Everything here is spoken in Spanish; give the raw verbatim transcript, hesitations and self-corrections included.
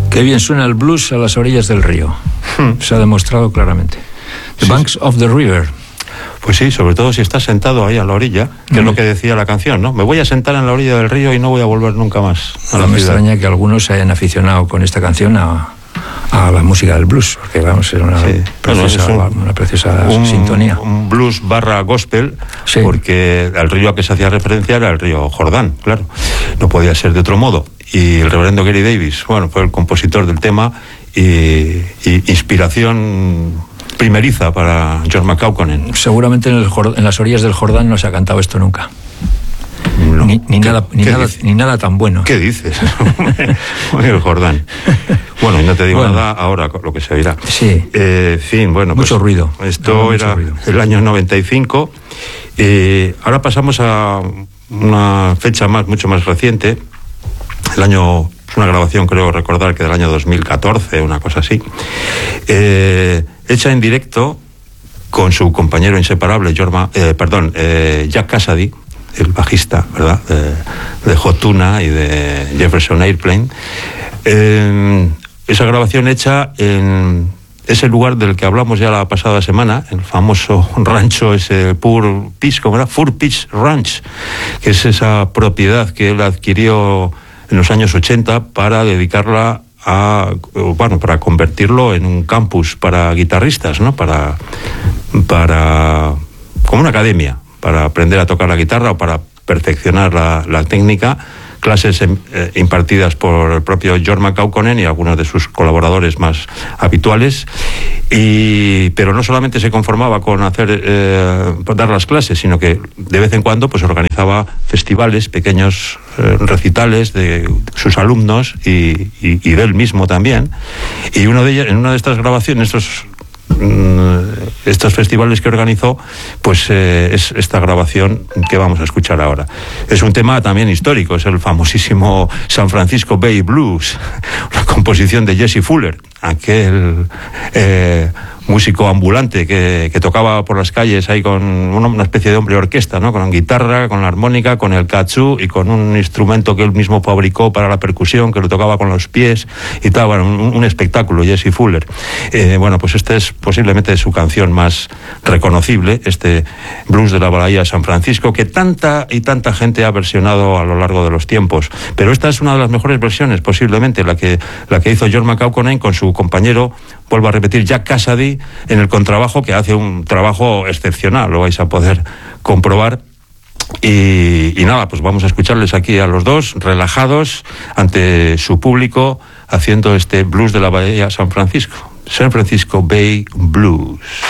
Qué bien suena el blues a las orillas del río. Hmm. Se ha demostrado claramente. The sí. Banks of the River. Pues sí, sobre todo si estás sentado ahí a la orilla, que mm. es lo que decía la canción, ¿no? Me voy a sentar en la orilla del río y no voy a volver nunca más a no la me ciudad. extraña que algunos se hayan aficionado con esta canción a, a la música del blues, porque vamos, era una sí. preciosa, bueno, un, una preciosa un, sintonía. Un blues barra gospel, sí. porque el río a que se hacía referencia era el río Jordán, claro. No podía ser de otro modo. Y el reverendo Gary Davis, bueno, fue el compositor del tema y, y inspiración primeriza para George McCauconen. Seguramente en, el, en las orillas del Jordán no se ha cantado esto nunca. No. Ni, ni, nada, ni, nada, ni nada tan bueno. ¿Qué dices? El Jordán. Bueno, y no te digo bueno. nada ahora lo que se oirá. Sí. Eh, en fin, bueno. Mucho pues, ruido. Esto no, era ruido. el año noventa y cinco. Eh, ahora pasamos a una fecha más, mucho más reciente. El año, una grabación creo recordar que del año dos mil catorce, una cosa así, eh, hecha en directo con su compañero inseparable, Jorma, eh, perdón, eh, Jack Cassidy, el bajista, ¿verdad?, de, de Hot Tuna y de Jefferson Airplane. Eh, esa grabación hecha en ese lugar del que hablamos ya la pasada semana, el famoso rancho ese Fur Peach, ¿cómo era? Fur Peach Ranch, que es esa propiedad que él adquirió en los años ochenta para dedicarla a, bueno, para convertirlo en un campus para guitarristas, ¿no? Para, para, como una academia, para aprender a tocar la guitarra o para perfeccionar la, la técnica. Clases eh, impartidas por el propio George McCauconen y algunos de sus colaboradores más habituales, y pero no solamente se conformaba con hacer eh, dar las clases, sino que de vez en cuando pues organizaba festivales, pequeños eh, recitales de sus alumnos y, y, y de él mismo también. Y uno de ellos, en una de estas grabaciones, estos estos festivales que organizó, pues eh, es esta grabación que vamos a escuchar ahora. Es un tema también histórico, es el famosísimo San Francisco Bay Blues, una composición de Jesse Fuller, aquel eh, músico ambulante que, que tocaba por las calles ahí con una, una especie de hombre orquesta, ¿no? Con la guitarra, con la armónica, con el kazoo y con un instrumento que él mismo fabricó para la percusión, que lo tocaba con los pies y tal. Bueno, un, un espectáculo, Jesse Fuller. Eh, bueno, pues esta es posiblemente su canción más reconocible, este blues de la Bahía de San Francisco, que tanta y tanta gente ha versionado a lo largo de los tiempos. Pero esta es una de las mejores versiones, posiblemente, la que, la que hizo George McCauconen con su compañero, vuelvo a repetir, Jack Cassidy, en el contrabajo, que hace un trabajo excepcional, lo vais a poder comprobar. Y, y nada, pues vamos a escucharles aquí a los dos, relajados, ante su público, haciendo este blues de la Bahía San Francisco, San Francisco Bay Blues.